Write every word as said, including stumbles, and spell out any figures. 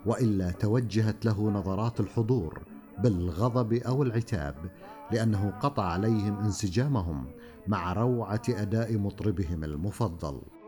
وإلا توجهت له نظرات الحضور بالغضب أو العتاب، لأنه قطع عليهم انسجامهم مع روعة أداء مطربهم المفضل.